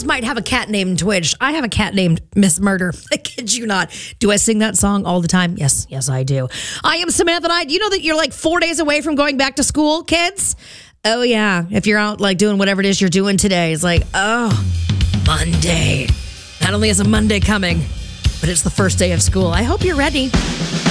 girls might have a cat named Twitch. I have a cat named Miss Murder. I kid you not. Do I sing that song all the time? Yes, I do. I am Samantha Knight. Do you know that you're like 4 days away from going back to school, kids? Oh, yeah. If you're out like doing whatever it is you're doing today, it's like, oh, Monday. Not only is a Monday coming, but it's the first day of school. I hope you're ready.